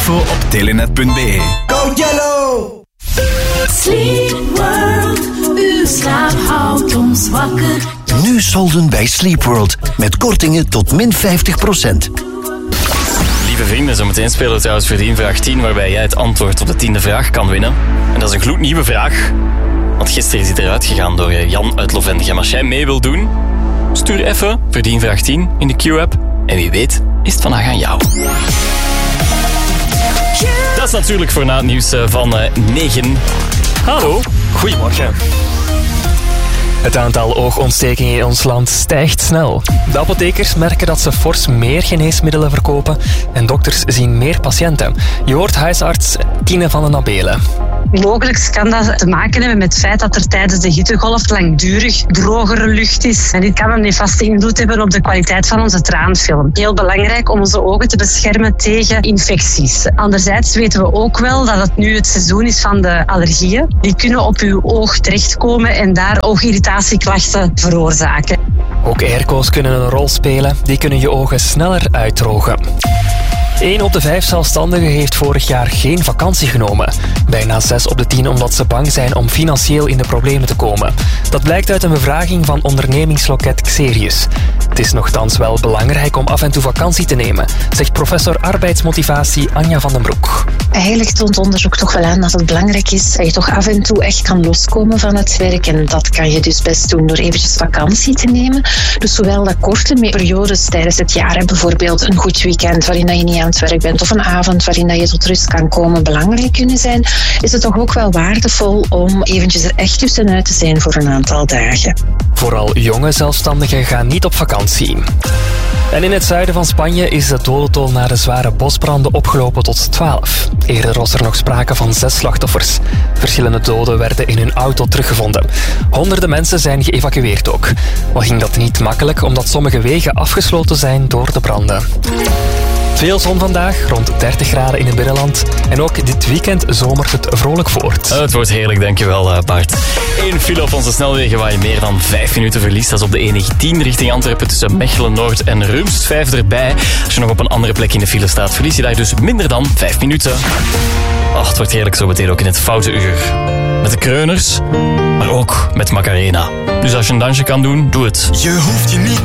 Info op telenet.be. Code Yellow! Sleep World, uw slaap houdt ons wakker. Nu solden bij Sleep World met kortingen tot min 50%. Lieve vrienden, zometeen spelen we trouwens Verdien vraag 10, waarbij jij het antwoord op de 10e vraag kan winnen. En dat is een gloednieuwe vraag, want gisteren is die eruit gegaan door Jan uit Lovendegem. Als jij mee wilt doen, stuur even Verdien vraag 10 in de Q-app. En wie weet is het vandaag aan jou. Dat is natuurlijk voor na het nieuws van 9. Hallo, goedemorgen. Het aantal oogontstekingen in ons land stijgt snel. De apothekers merken dat ze fors meer geneesmiddelen verkopen en dokters zien meer patiënten. Je hoort huisarts Tine van den Abelen. Mogelijk kan dat te maken hebben met het feit dat er tijdens de hittegolf langdurig drogere lucht is. En dit kan een nefaste invloed hebben op de kwaliteit van onze traanfilm. Heel belangrijk om onze ogen te beschermen tegen infecties. Anderzijds weten we ook wel dat het nu het seizoen is van de allergieën. Die kunnen op uw oog terechtkomen en daar oogirritatieklachten veroorzaken. Ook airco's kunnen een rol spelen. Die kunnen je ogen sneller uitdrogen. 1 op de 5 zelfstandigen heeft vorig jaar geen vakantie genomen. Bijna 6 op de 10 omdat ze bang zijn om financieel in de problemen te komen. Dat blijkt uit een bevraging van ondernemingsloket Xerius. Het is nochtans wel belangrijk om af en toe vakantie te nemen, zegt professor arbeidsmotivatie Anja van den Broek. Eigenlijk toont onderzoek toch wel aan dat het belangrijk is dat je toch af en toe echt kan loskomen van het werk. En dat kan je dus best doen door eventjes vakantie te nemen. Dus zowel dat korte periodes tijdens het jaar, bijvoorbeeld een goed weekend waarin je niet aan het werk bent of een avond waarin je tot rust kan komen, belangrijk kunnen zijn, is het toch ook wel waardevol om eventjes er echt tussenuit te zijn voor een aantal dagen. Vooral jonge zelfstandigen gaan niet op vakantie. En in het zuiden van Spanje is de dodental na de zware bosbranden opgelopen tot 12. Eerder was er nog sprake van 6 slachtoffers. Verschillende doden werden in hun auto teruggevonden. Honderden mensen zijn geëvacueerd ook. Al ging dat niet makkelijk, omdat sommige wegen afgesloten zijn door de branden. Veel zon vandaag, rond 30 graden in het binnenland. En ook dit weekend zomert het vrolijk voort. Het wordt heerlijk, dankjewel Bart. 1 file op onze snelwegen waar je meer dan 5 minuten verliest. Dat is op de E19 richting Antwerpen tussen Mechelen-Noord en Rumst. 5 erbij. Als je nog op een andere plek in de file staat, verlies je daar dus minder dan 5 minuten. Ach, het wordt heerlijk zo meteen ook in het Foute Uur. Met de Kreuners, maar ook met Macarena. Dus als je een dansje kan doen, doe het. Je hoeft je niet